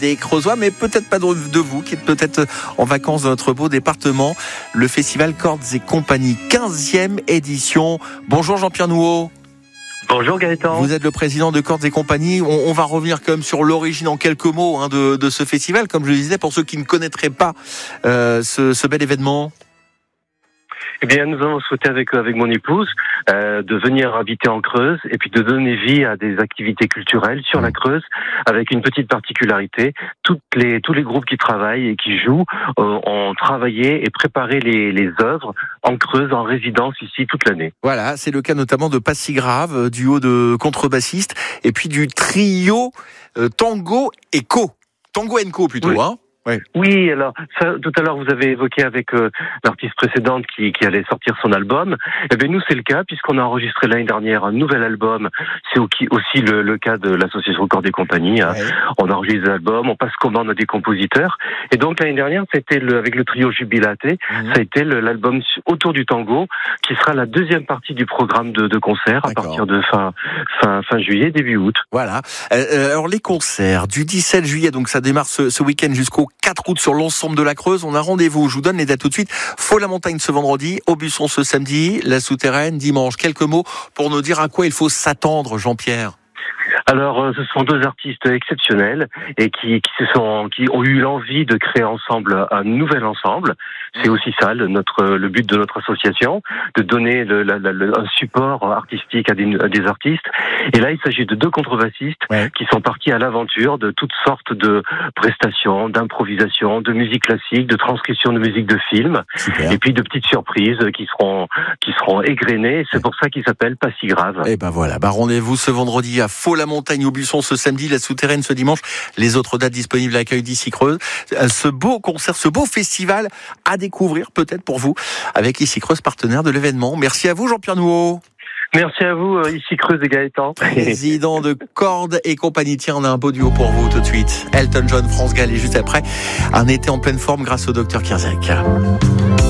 des Creusois, mais peut-être pas de vous, qui êtes peut-être en vacances dans notre beau département. Le festival Cordes et Compagnie, 15e édition. Bonjour Jean-Pierre Nouaud. Bonjour Gaëtan. Vous êtes le président de Cordes et Compagnie. On va revenir quand même sur l'origine en quelques mots de ce festival, comme je le disais, pour ceux qui ne connaîtraient pas ce bel événement. Eh bien, nous avons souhaité avec mon épouse de venir habiter en Creuse et puis de donner vie à des activités culturelles sur la Creuse, avec une petite particularité. Tous les groupes qui travaillent et qui jouent ont travaillé et préparé les œuvres en Creuse, en résidence ici toute l'année. Voilà, c'est le cas notamment de Pas si grave, duo de contrebassistes, et puis du trio Tango & Co. Tango & Co plutôt, oui. Hein. Oui, alors ça, tout à l'heure vous avez évoqué avec l'artiste précédente qui allait sortir son album. Eh bien nous c'est le cas puisqu'on a enregistré l'année dernière un nouvel album. C'est aussi le cas de l'association Cordes et Compagnie. Hein. Ouais. On enregistre l'album, on passe commande à des compositeurs. Et donc l'année dernière c'était avec le trio Jubilaté, ça a été l'album autour du tango qui sera la deuxième partie du programme de concert à partir de fin juillet, début août. Voilà. Alors les concerts du 17 juillet, donc ça démarre ce week-end jusqu'au 4 août sur l'ensemble de la Creuse. On a rendez-vous, je vous donne les dates tout de suite. Faux-la-Montagne ce vendredi, Aubusson ce samedi, La Souterraine dimanche. Quelques mots pour nous dire à quoi il faut s'attendre, Jean-Pierre. Alors, ce sont deux artistes exceptionnels et qui ont eu l'envie de créer ensemble un nouvel ensemble. C'est aussi ça le but de notre association, de donner un support artistique à des artistes. Et là, il s'agit de deux contrebassistes qui sont partis à l'aventure de toutes sortes de prestations, d'improvisation, de musique classique, de transcription de musique de film, et puis de petites surprises qui seront égrenées. C'est pour ça qu'ils s'appellent Pas si grave. Et ben voilà, rendez-vous ce vendredi à Faux-la-Montagne, Aubusson ce samedi, La Souterraine ce dimanche. Les autres dates disponibles à l'accueil d'Ici Creuse. Ce beau concert, ce beau festival à découvrir peut-être pour vous avec Ici Creuse, partenaire de l'événement. Merci à vous Jean-Pierre Nouaud. Merci à vous, Ici Creuse et Gaëtan. Président de Cordes et Compagnie. Tiens, on a un beau duo pour vous tout de suite. Elton John, France Gall et juste après, un été en pleine forme grâce au docteur Kirzac.